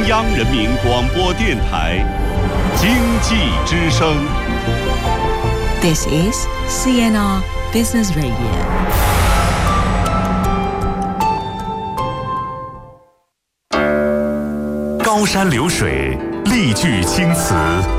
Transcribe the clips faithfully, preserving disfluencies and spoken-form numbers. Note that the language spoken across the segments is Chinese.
央人民广播电台经济之声。 This is C N R Business Radio。 高山流水，丽句青词，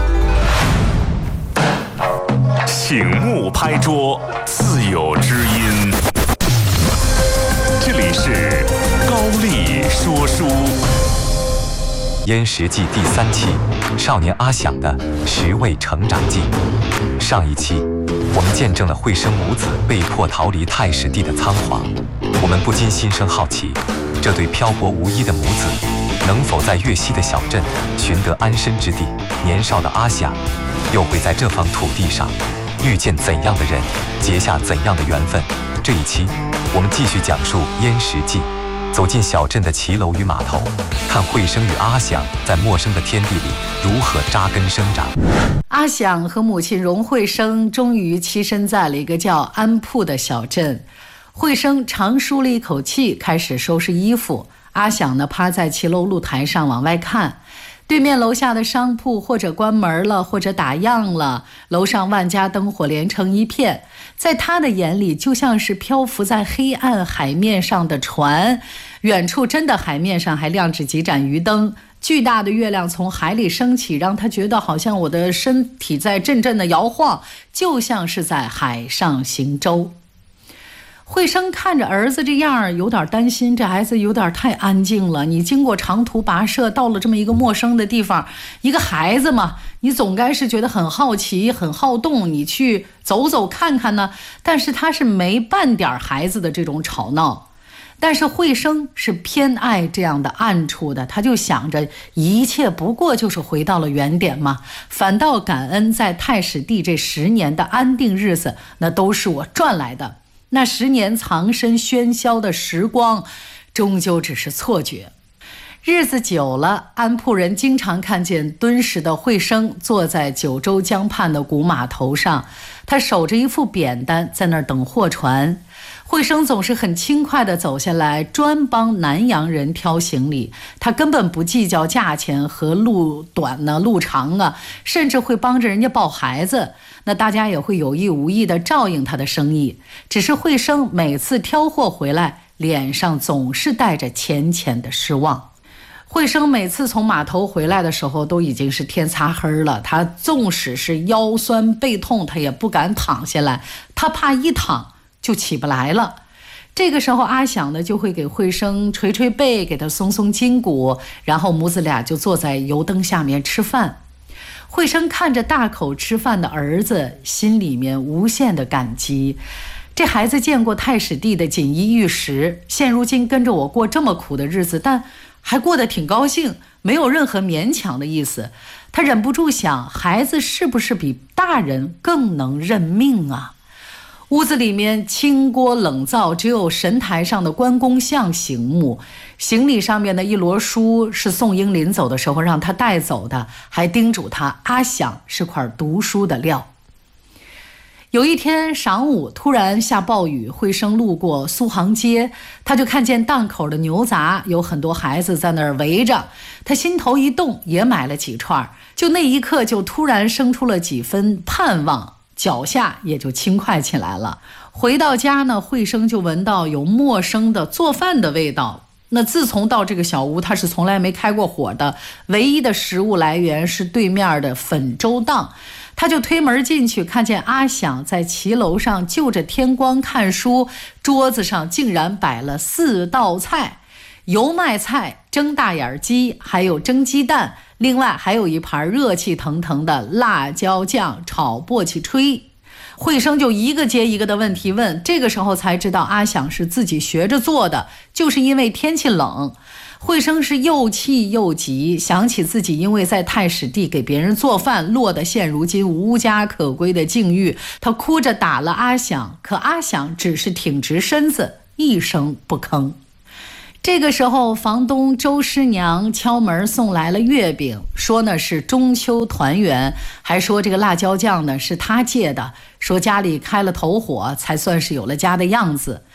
醒目拍桌，自有知音。这里是高丽说书。 燕时记第三期，少年阿响的十位成长记。上一期，我们见证了惠生母子被迫逃离太史地的仓皇，我们不禁心生好奇，这对漂泊无依的母子，能否在粤西的小镇寻得安身之地？年少的阿响，又会在这方土地上遇见怎样的人，结下怎样的缘分？这一期，我们继续讲述燕时记。走进小镇的骑楼与码头，看惠生与阿响在陌生的天地里如何扎根生长。 阿响和母亲荣惠生终于栖身在了一个叫安铺的小镇。惠生长舒了一口气，开始收拾衣服。阿响呢，趴在骑楼露台上往外看。对面楼下的商铺或者关门了，或者打烊了，楼上万家灯火连成一片，在他的眼里就像是漂浮在黑暗海面上的船，远处真的海面上还亮着几盏鱼灯，巨大的月亮从海里升起，让他觉得好像我的身体在阵阵的摇晃，就像是在海上行舟。惠生看着儿子这样，有点担心，这孩子有点太安静了。你经过长途跋涉，到了这么一个陌生的地方，一个孩子嘛，你总该是觉得很好奇、很好动，你去走走看看呢。但是他是没半点孩子的这种吵闹。但是惠生是偏爱这样的暗处的，他就想着一切不过就是回到了原点嘛，反倒感恩在太史地这十年的安定日子，那都是我赚来的。那十年藏身喧嚣的时光，终究只是错觉。日子久了，安铺人经常看见敦实的惠生坐在九州江畔的古码头上，他守着一副扁担在那儿等货船。惠生总是很轻快地走下来，专帮南洋人挑行李，他根本不计较价钱和路短呢、路长啊，甚至会帮着人家抱孩子。那大家也会有意无意地照应他的生意，只是惠生每次挑货回来，脸上总是带着浅浅的失望。惠生每次从码头回来的时候，都已经是天擦黑了，他纵使是腰酸背痛，他也不敢躺下来，他怕一躺就起不来了。这个时候阿响呢，就会给惠生捶捶背，给他松松筋骨，然后母子俩就坐在油灯下面吃饭。惠生看着大口吃饭的儿子，心里面无限的感激。这孩子见过太史地的锦衣玉食，现如今跟着我过这么苦的日子，但还过得挺高兴，没有任何勉强的意思。他忍不住想，孩子是不是比大人更能认命啊？屋子里面清锅冷灶，只有神台上的关公像醒目。行李上面的一摞书是宋英临走的时候让他带走的，还叮嘱他阿响是块读书的料。有一天晌午，突然下暴雨，惠生路过苏杭街，他就看见档口的牛杂有很多孩子在那儿围着，他心头一动，也买了几串，就那一刻就突然生出了几分盼望，脚下也就轻快起来了。回到家呢，惠生就闻到有陌生的做饭的味道。那自从到这个小屋，他是从来没开过火的，唯一的食物来源是对面的粉粥档。他就推门进去，看见阿响在骑楼上就着天光看书，桌子上竟然摆了四道菜，油麦菜、蒸大眼鸡，还有蒸鸡蛋，另外还有一盘热气腾腾的辣椒酱炒簸箕炊。惠生就一个接一个的问题问，这个时候才知道阿响是自己学着做的，就是因为天气冷。惠生是又气又急，想起自己因为在太史地给别人做饭，落得现如今无家可归的境遇，他哭着打了阿响，可阿响只是挺直身子，一声不吭。这个时候，房东周师娘敲门送来了月饼，说呢是中秋团圆，还说这个辣椒酱呢是他借的，说家里开了头火，才算是有了家的样子。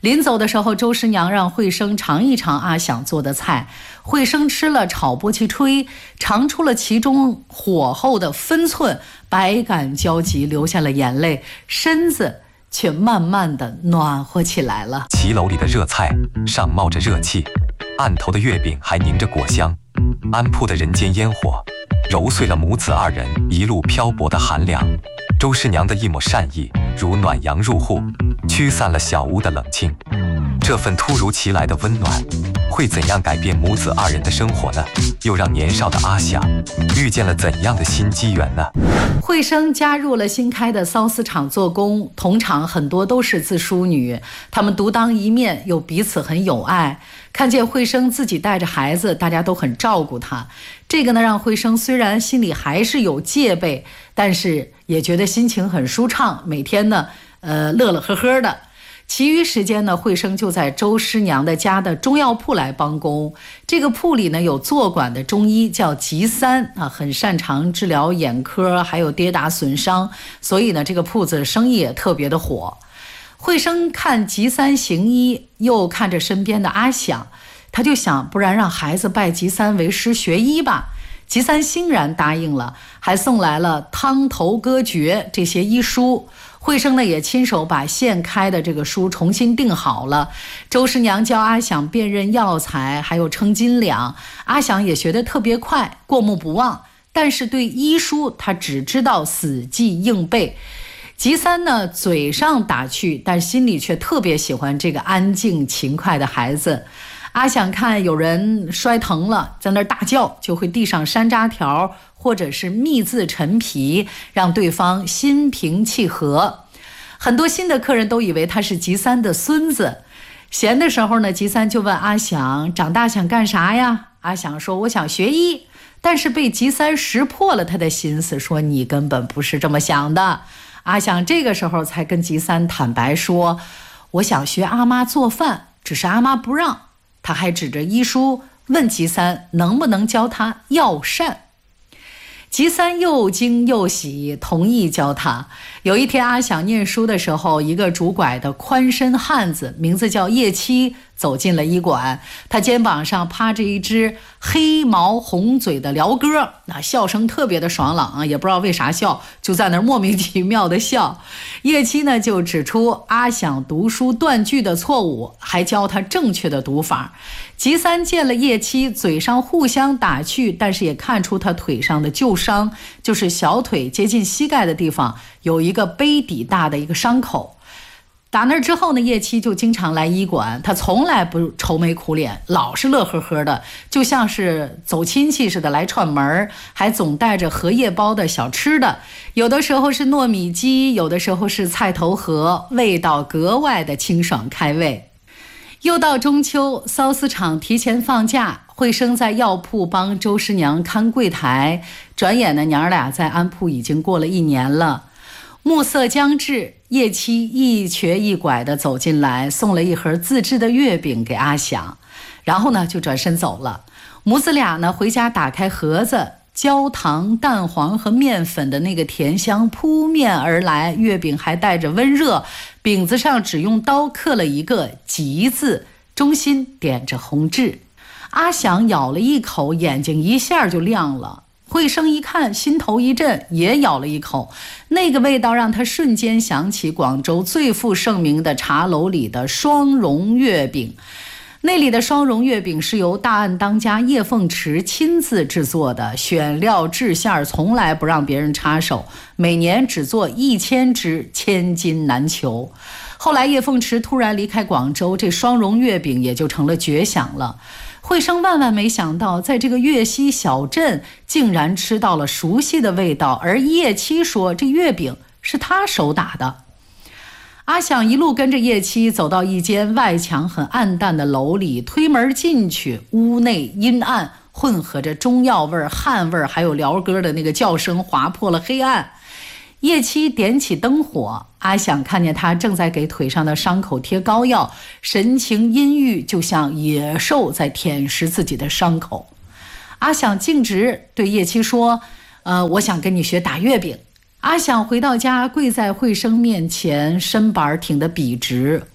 临走的时候，周师娘让惠生尝一尝阿想做的菜。惠生吃了炒波气吹，尝出了其中火候的分寸，百感交集，流下了眼泪，身子却慢慢的暖和起来了。 骑楼里的热菜上冒着热气，案头的月饼还凝着果香，安铺的人间烟火揉碎了母子二人一路漂泊的寒凉。周师娘的一抹善意如暖阳入户，驱散了小屋的冷清。这份突如其来的温暖会怎样改变母子二人的生活呢？又让年少的阿想遇见了怎样的新机缘呢？ 惠生加入了新开的缫丝厂做工，同厂很多都是自梳女，她们独当一面，又彼此很友爱。看见惠生自己带着孩子，大家都很照顾她。这个呢，让惠生虽然心里还是有戒备，但是也觉得心情很舒畅，每天呢，呃，乐乐呵呵的。其余时间呢，惠生就在周师娘的家的中药铺来帮工。这个铺里呢，有坐馆的中医叫吉三啊，很擅长治疗眼科还有跌打损伤，所以呢，这个铺子生意也特别的火。惠生看吉三行医，又看着身边的阿想，他就想，不然让孩子拜吉三为师学医吧。吉三欣然答应了，还送来了汤头歌诀这些医书。惠生呢也亲手把现开的这个书重新订好了。周师娘教阿想辨认药材，还有称斤两，阿想也学得特别快，过目不忘。但是对医书他只知道死记硬背。吉三呢嘴上打趣，但心里却特别喜欢这个安静勤快的孩子。阿想看有人摔疼了，在那儿大叫，就会递上山楂条或者是蜜渍陈皮，让对方心平气和。很多新的客人都以为他是吉三的孙子。闲的时候呢，吉三就问阿想，长大想干啥呀？阿想说，我想学医。但是被吉三识破了他的心思，说你根本不是这么想的。阿想这个时候才跟吉三坦白说，我想学阿妈做饭，只是阿妈不让。他还指着医书问吉三能不能教他药膳。吉三又惊又喜，同意教他。有一天阿想念书的时候，一个拄拐的宽身汉子，名字叫叶七，走进了医馆。他肩膀上趴着一只黑毛红嘴的鹩哥，那笑声特别的爽朗啊，也不知道为啥笑，就在那儿莫名其妙的笑。叶七呢就指出阿想读书断句的错误，还教他正确的读法。吉三见了叶七，嘴上互相打趣，但是也看出他腿上的旧伤，就是小腿接近膝盖的地方有一个杯底大的一个伤口。打那之后呢，叶七就经常来医馆，他从来不愁眉苦脸，老是乐呵呵的，就像是走亲戚似的来串门，还总带着荷叶包的小吃的，有的时候是糯米鸡，有的时候是菜头盒，味道格外的清爽开胃。又到中秋，缫丝厂提前放假，惠生在药铺帮周师娘看柜台。转眼呢，娘俩在安铺已经过了一年了。暮色将至，叶七一瘸一拐地走进来，送了一盒自制的月饼给阿想，然后呢就转身走了。母子俩呢回家打开盒子，焦糖、蛋黄和面粉的那个甜香扑面而来，月饼还带着温热，饼子上只用刀刻了一个吉字，中心点着红痣。阿想咬了一口，眼睛一下就亮了。惠生一看，心头一震，也咬了一口，那个味道让他瞬间想起广州最负盛名的茶楼里的双蓉月饼。那里的双蓉月饼是由大案当家叶凤池亲自制作的，选料制馅从来不让别人插手，每年只做一千只，千金难求。后来叶凤池突然离开广州，这双蓉月饼也就成了绝响了。惠生万万没想到，在这个粤西小镇竟然吃到了熟悉的味道，而叶七说这月饼是他手打的。阿想一路跟着叶七走到一间外墙很暗淡的楼里，推门进去，屋内阴暗，混合着中药味、汗味，还有鹩哥的那个叫声划破了黑暗。叶七点起灯火，阿想看见他正在给腿上的伤口贴膏药，神情阴郁，就像野兽在舔食自己的伤口。阿想径直对叶七说，呃，我想跟你学打月饼。阿想回到家，跪在惠生面前，身板挺得笔直。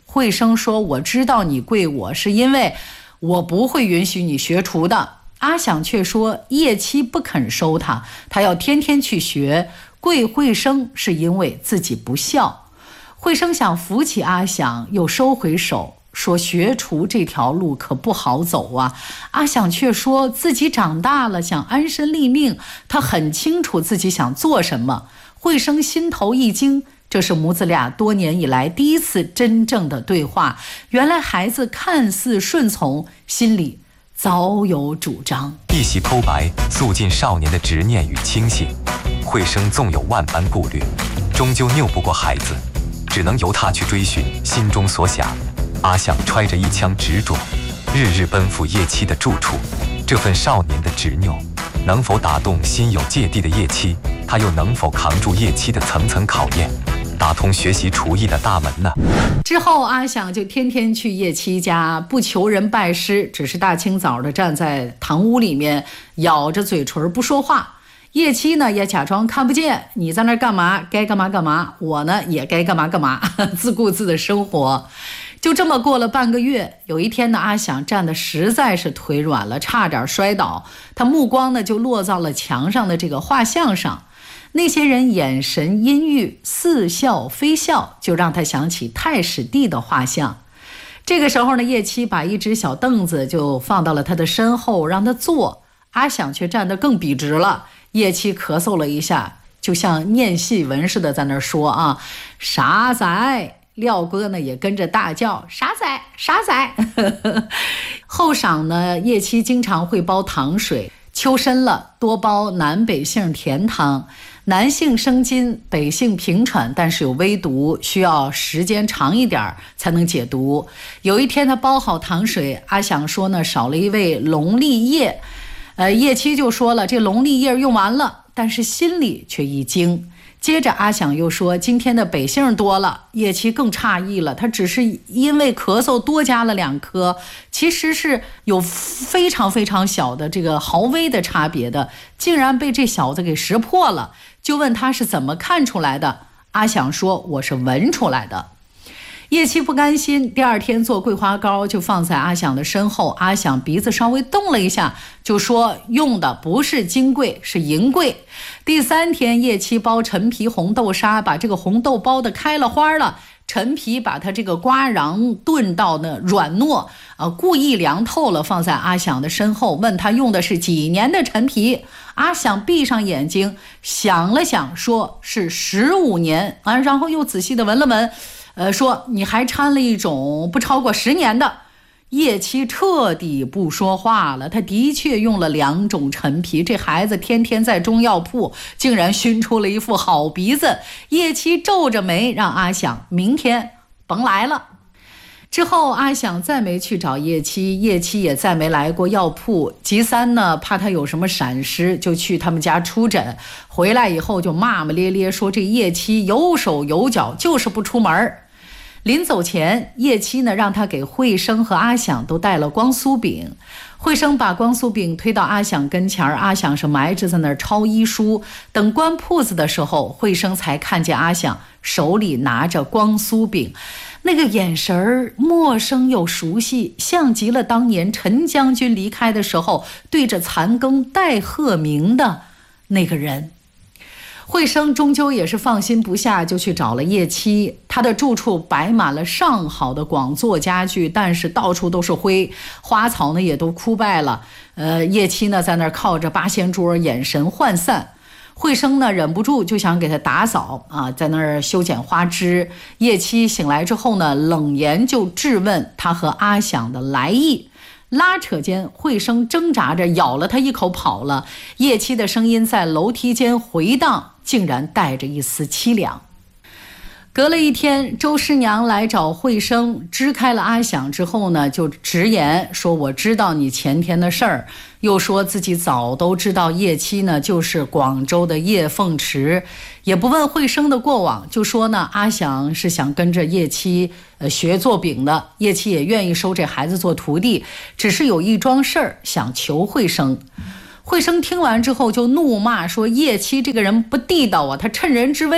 惠生说我知道你跪我是因为我不会允许你学厨的。阿想却说叶七不肯收他，他要天天去学，跪惠生是因为自己不孝。惠生想扶起阿想，又收回手，说学厨这条路可不好走啊。阿想却说自己长大了，想安身立命，他很清楚自己想做什么。惠生心头一惊，这是母子俩多年以来第一次真正的对话。原来孩子看似顺从，心里早有主张。 一袭剖白，诉尽少年的执念与清醒。惠生纵有万般顾虑，终究拗不过孩子，只能由他去追寻心中所想。阿想揣着一腔执着，日日奔赴叶七的住处。这份少年的执拗，能否打动心有芥蒂的叶七？他又能否扛住叶七的层层考验，打通学习厨艺的大门呢？ 之后阿想就天天去叶七家，不求人拜师，只是大清早的站在堂屋里面，咬着嘴唇不说话。叶七呢也假装看不见，你在那干嘛？该干嘛干嘛，我呢也该干嘛干嘛，自顾自的生活。就这么过了半个月，有一天呢，阿想站得实在是腿软了，差点摔倒。他目光呢就落到了墙上的这个画像上，那些人眼神阴郁，似笑非笑，就让他想起太史帝的画像。这个时候呢，叶七把一只小凳子就放到了他的身后，让他坐。阿想却站得更笔直了。叶七咳嗽了一下，就像念戏文似的在那儿说啊，傻仔。廖哥呢也跟着大叫傻仔傻仔。后晌呢，叶七经常会煲糖水，秋深了多煲南北杏甜汤。南杏生津，北杏平喘，但是有微毒，需要时间长一点才能解毒。有一天他煲好糖水，阿想说呢少了一味龙利叶，呃，叶七就说了这龙利叶用完了，但是心里却一惊。接着阿想又说今天的北杏多了，叶七更诧异了，他只是因为咳嗽多加了两颗，其实是有非常非常小的这个毫微的差别的，竟然被这小子给识破了，就问他是怎么看出来的。阿想说我是闻出来的。叶七不甘心，第二天做桂花糕就放在阿想的身后，阿想鼻子稍微动了一下，就说用的不是金桂，是银桂。第三天叶七包陈皮红豆沙，把这个红豆包得开了花了，陈皮把它这个瓜瓤炖到呢软糯，呃，故意凉透了，放在阿想的身后，问他用的是几年的陈皮。阿想闭上眼睛想了想，说是十五年啊，然后又仔细的闻了闻，呃，说你还掺了一种不超过十年的。叶七彻底不说话了，他的确用了两种陈皮，这孩子天天在中药铺，竟然熏出了一副好鼻子。叶七皱着眉让阿想明天甭来了。之后阿想再没去找叶七，叶七也再没来过药铺。吉三呢怕他有什么闪失，就去他们家出诊，回来以后就骂骂咧咧说这叶七有手有脚，就是不出门。临走前，叶七呢让他给惠生和阿想都带了光酥饼。惠生把光酥饼推到阿想跟前，阿想是埋着在那儿抄医书。等关铺子的时候，惠生才看见阿想手里拿着光酥饼，那个眼神儿陌生又熟悉，像极了当年陈将军离开的时候对着残羹戴鹤鸣的那个人。惠生终究也是放心不下，就去找了叶七。他的住处摆满了上好的广座家具，但是到处都是灰，花草呢也都枯败了。呃，叶七呢在那儿靠着八仙桌，眼神涣散。惠生呢忍不住就想给他打扫啊，在那儿修剪花枝。叶七醒来之后呢，冷言就质问他和阿想的来意。拉扯间，惠生挣扎着咬了他一口跑了。叶七的声音在楼梯间回荡，竟然带着一丝凄凉。隔了一天，周师娘来找惠生，支开了阿想之后呢，就直言说我知道你前天的事儿，又说自己早都知道叶七呢就是广州的叶凤池，也不问惠生的过往，就说呢阿想是想跟着叶七呃学做饼的，叶七也愿意收这孩子做徒弟，只是有一桩事儿想求惠生。惠生听完之后就怒骂说叶七这个人不地道啊，他趁人之危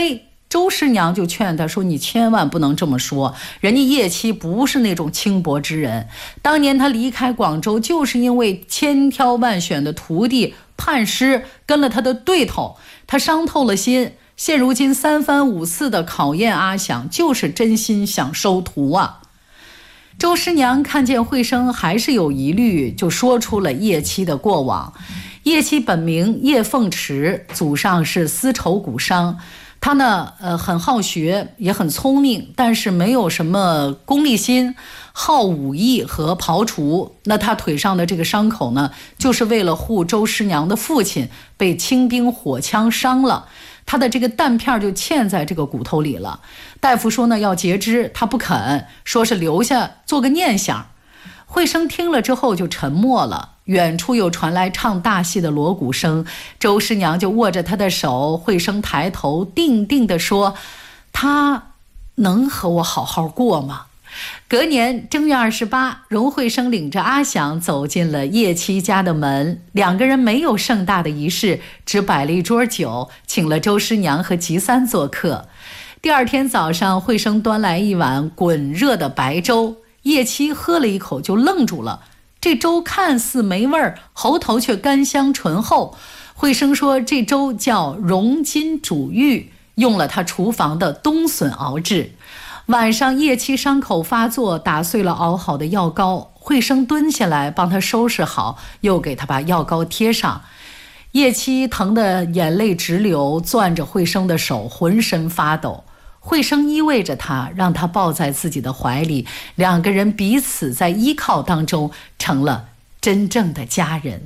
周师娘就劝他说：“你千万不能这么说，人家叶七不是那种轻薄之人。当年他离开广州，就是因为千挑万选的徒弟叛师，跟了他的对头，他伤透了心。现如今三番五次的考验阿想，就是真心想收徒啊。”周师娘看见慧生还是有疑虑，就说出了叶七的过往。叶七本名叶凤池，祖上是丝绸骨商。他呢，呃，很好学，也很聪明，但是没有什么功利心，好武艺和刨除。那他腿上的这个伤口呢，就是为了护周师娘的父亲被清兵火枪伤了，他的这个弹片就嵌在这个骨头里了。大夫说呢要截肢，他不肯，说是留下做个念想。慧生听了之后就沉默了。远处又传来唱大戏的锣鼓声，周师娘就握着他的手，慧生抬头定定地说：“他能和我好好过吗？”隔年正月二十八，荣慧生领着阿想走进了叶七家的门，两个人没有盛大的仪式，只摆了一桌酒，请了周师娘和吉三做客。第二天早上，慧生端来一碗滚热的白粥，叶七喝了一口就愣住了。这粥看似没味儿，喉头却甘香醇厚。慧生说这粥叫荣金煮玉，用了他厨房的冬笋熬制。晚上叶七伤口发作，打碎了熬好的药膏，慧生蹲下来帮他收拾好，又给他把药膏贴上。叶七疼得眼泪直流，攥着慧生的手浑身发抖。慧生依偎着他，让他抱在自己的怀里，两个人彼此在依靠当中成了真正的家人。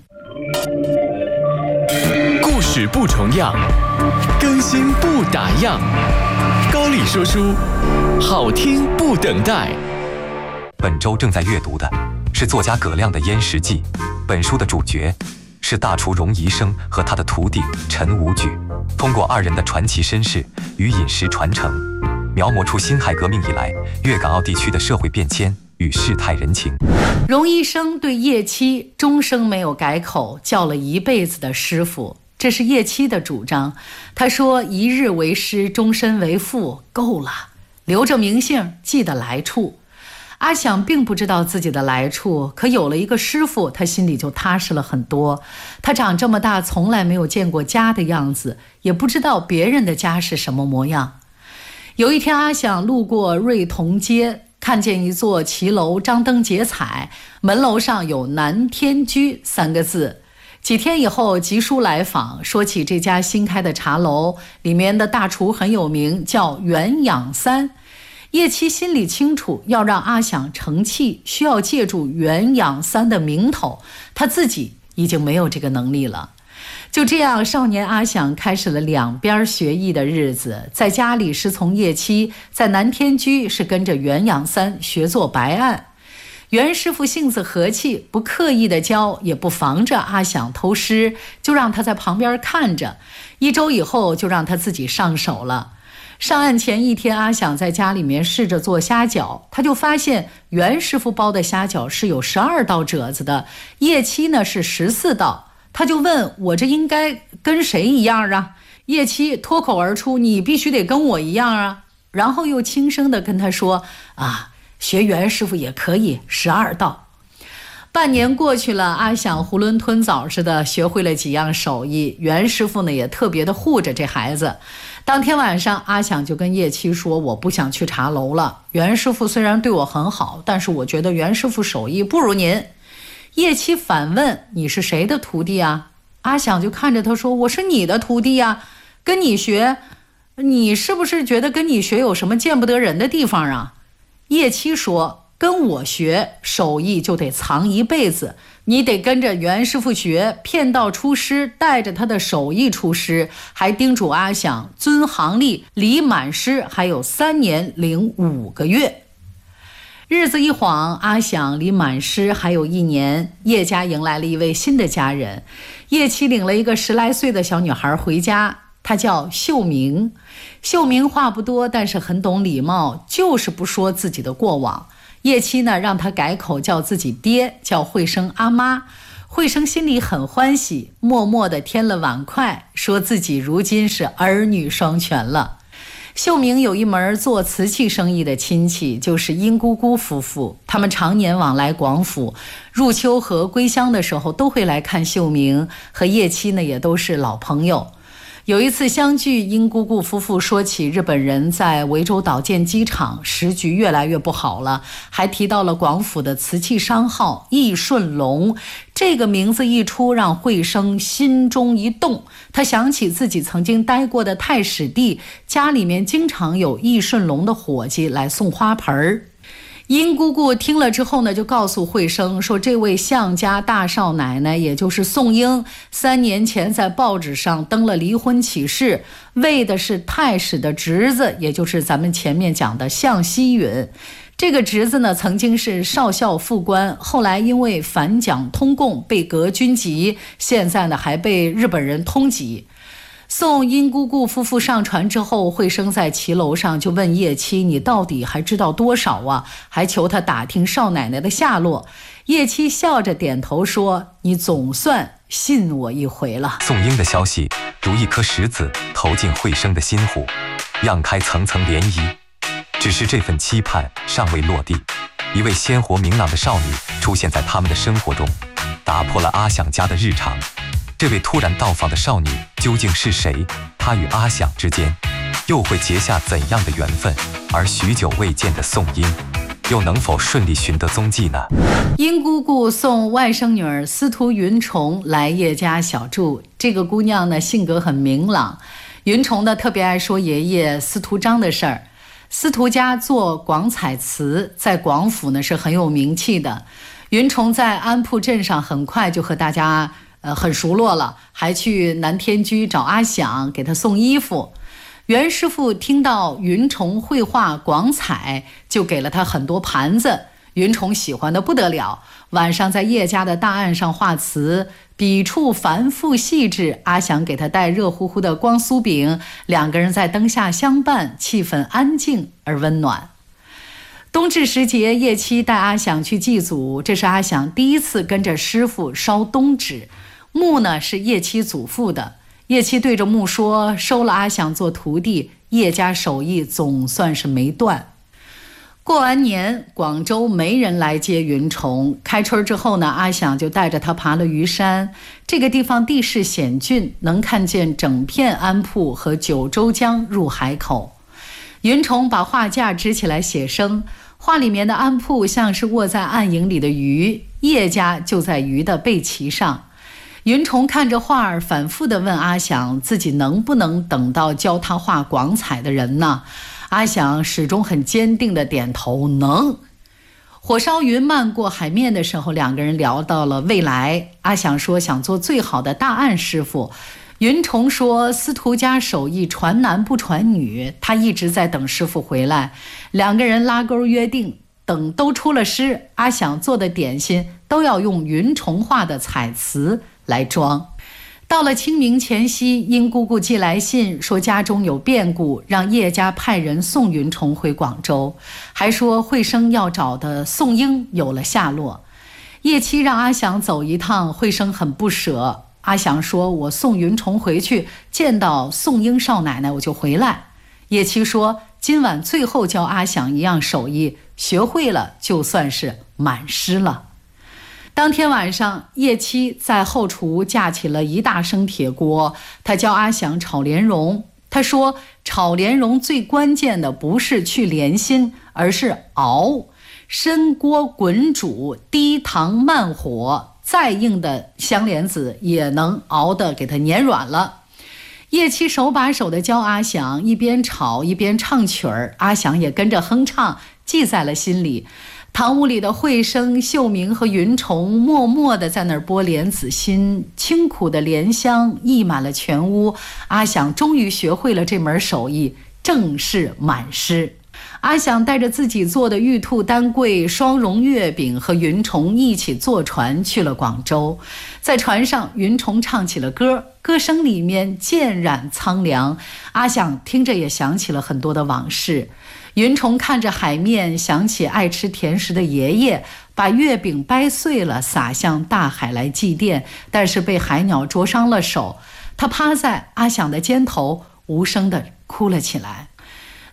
故事不重样，更新不打烊，高丽说书，好听不等待。 本周正在阅读的是作家葛亮的《燕食记》，本书的主角是大厨荣宜生和他的徒弟陈无举，通过二人的传奇身世与饮食传承，描摹出辛亥革命以来粤港澳地区的社会变迁与世态人情。 荣宜生对叶七终生没有改口，叫了一辈子的师傅，这是叶七的主张。他说一日为师，终身为父，够了，留着名姓，记得来处。阿想并不知道自己的来处，可有了一个师傅，他心里就踏实了很多。他长这么大从来没有见过家的样子，也不知道别人的家是什么模样。有一天，阿想路过瑞同街，看见一座骑楼张灯结彩，门楼上有南天居三个字。几天以后，吉叔来访，说起这家新开的茶楼，里面的大厨很有名，叫袁养三。叶七心里清楚，要让阿想成器，需要借助袁养三的名头，他自己已经没有这个能力了。就这样，少年阿想开始了两边学艺的日子，在家里是从叶七，在南天居是跟着袁养三学做白案。袁师傅性子和气，不刻意的教，也不防着阿想偷师，就让他在旁边看着。一周以后，就让他自己上手了。上岸前一天，阿想在家里面试着做虾饺，他就发现袁师傅包的虾饺是有十二道褶子的，叶七呢是十四道。他就问我这应该跟谁一样啊？叶七脱口而出：“你必须得跟我一样啊！”然后又轻声地跟他说：“啊，学袁师傅也可以，十二道。”半年过去了，阿想囫囵吞枣似的学会了几样手艺，袁师傅呢也特别的护着这孩子。当天晚上，阿想就跟叶七说：“我不想去茶楼了，袁师傅虽然对我很好，但是我觉得袁师傅手艺不如您。”叶七反问：“你是谁的徒弟啊？”阿想就看着他说：“我是你的徒弟啊，跟你学，你是不是觉得跟你学有什么见不得人的地方啊？”叶七说：“跟我学手艺就得藏一辈子，你得跟着袁师傅学，骗道出师，带着他的手艺出师。”还叮嘱阿想遵行例，离满师还有三年零五个月。日子一晃，阿想离满师还有一年，叶家迎来了一位新的家人。叶七领了一个十来岁的小女孩回家，她叫秀明。秀明话不多，但是很懂礼貌，就是不说自己的过往。叶七呢，让他改口叫自己爹，叫慧生阿妈。慧生心里很欢喜，默默地添了碗筷，说自己如今是儿女双全了。 秀明有一门做瓷器生意的亲戚，就是殷姑姑夫妇，他们常年往来广府，入秋和归乡的时候都会来看秀明，和叶妻呢也都是老朋友。有一次相聚，殷姑姑夫妇说起日本人在涠洲岛建机场，时局越来越不好了，还提到了广府的瓷器商号义顺隆。这个名字一出，让惠生心中一动，他想起自己曾经待过的太史地，家里面经常有义顺隆的伙计来送花盆儿。殷姑姑听了之后呢，就告诉惠生说，这位项家大少奶奶，也就是宋英，三年前在报纸上登了离婚启事，为的是太史的侄子，也就是咱们前面讲的项希允。这个侄子呢，曾经是少校副官，后来因为反蒋通共被革军籍，现在呢还被日本人通缉。送殷姑姑夫妇上船之后，惠生在骑楼上就问叶妻，你到底还知道多少啊？还求他打听少奶奶的下落。叶妻笑着点头说，你总算信我一回了。 宋英的消息如一颗石子投进惠生的心湖，漾开层层涟漪。只是这份期盼尚未落地，一位鲜活明朗的少女出现在他们的生活中，打破了阿想家的日常。这位突然到访的少女究竟是谁？她与阿想之间又会结下怎样的缘分？而许久未见的宋英又能否顺利寻得踪迹呢？ 殷姑姑送外甥女儿司徒云虫来叶家小住。这个姑娘呢，性格很明朗。云虫呢，特别爱说爷爷司徒章的事儿。司徒家做广彩瓷，在广府呢是很有名气的。云虫在安铺镇上很快就和大家呃，很熟络了，还去南天居找阿想，给他送衣服。袁师傅听到云虫绘画广彩，就给了他很多盘子，云虫喜欢的不得了。晚上在叶家的大案上画瓷，笔触繁复细致，阿想给他带热乎乎的光酥饼，两个人在灯下相伴，气氛安静而温暖。冬至时节，叶妻带阿想去祭祖，这是阿想第一次跟着师傅烧冬纸。木呢是叶妻祖父的，叶妻对着木说，收了阿想做徒弟，叶家手艺总算是没断。过完年，广州没人来接云虫，开春之后呢，阿想就带着他爬了鱼山。这个地方地势险峻，能看见整片安铺和九州江入海口。云虫把画架支起来写生，画里面的安铺像是卧在暗影里的鱼，叶家就在鱼的背鳍上。云虫看着画儿，反复地问阿想，自己能不能等到教他画广彩的人呢？阿想始终很坚定地点头，能。火烧云漫过海面的时候，两个人聊到了未来。阿想说想做最好的大案师傅，云虫说司徒家手艺传男不传女，他一直在等师傅回来。两个人拉钩约定，等都出了师，阿想做的点心都要用云虫画的彩瓷来装。到了清明前夕，殷姑姑寄来信说家中有变故，让叶家派人送云虫回广州，还说惠生要找的宋英有了下落。叶妻让阿想走一趟，惠生很不舍。阿想说，我送云虫回去，见到宋英少奶奶我就回来。叶妻说，今晚最后教阿想一样手艺，学会了就算是满师了。当天晚上，叶妻在后厨架起了一大升铁锅，她教阿想炒莲蓉。她说，炒莲蓉最关键的不是去莲心，而是熬。深锅滚煮，低糖慢火，再硬的香莲子也能熬得给它粘软了。叶妻手把手地教阿想，一边炒一边唱曲儿，阿想也跟着哼唱，记在了心里。堂屋里的惠生、秀明和云虫默默地在那儿剥莲子心，清苦的莲香溢满了全屋。阿想终于学会了这门手艺，正式满师。阿想带着自己做的玉兔丹桂、双蓉月饼和云虫一起坐船去了广州。在船上，云虫唱起了歌，歌声里面渐染苍凉。阿想听着也想起了很多的往事。云虫看着海面，想起爱吃甜食的爷爷，把月饼掰碎了撒向大海来祭奠，但是被海鸟灼伤了手。他趴在阿想的肩头，无声地哭了起来。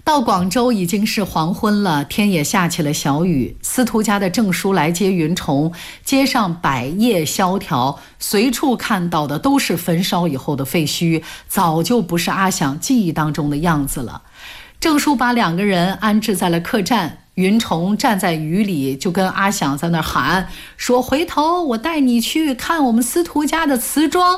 到广州已经是黄昏了，天也下起了小雨。司徒家的郑叔来接云虫，街上百业萧条，随处看到的都是焚烧以后的废墟，早就不是阿响记忆当中的样子了。郑叔把两个人安置在了客栈，云虫站在雨里，就跟阿响在那喊，说回头我带你去看我们司徒家的瓷庄。